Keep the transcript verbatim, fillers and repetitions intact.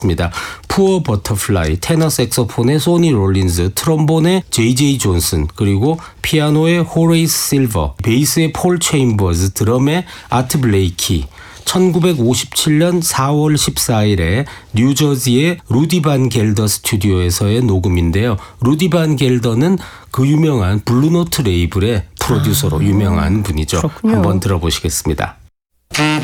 입니다. 푸어 버터플라이, 테너 색소폰의 소니 롤린즈, 트럼본의 제이 제이 존슨, 그리고 피아노의 호레이스 실버, 베이스의 폴 체인버즈, 드럼의 아트 블레이키. 천구백오십칠 년 사월 십사일에 뉴저지의 루디 반 겔더 스튜디오에서의 녹음인데요. 루디 반 겔더는 그 유명한 블루노트 레이블의 프로듀서로 아, 유명한 분이죠. 그렇군요. 한번 들어보시겠습니다.